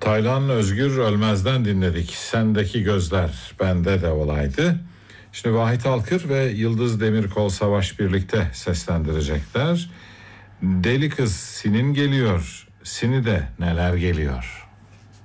Taylan Özgür Ölmez'den dinledik. Sendeki gözler bende de olaydı. Şimdi Vahit Alkır ve Yıldız Demirkol Savaş birlikte seslendirecekler. Deli kız Sinin geliyor, Sini de neler geliyor.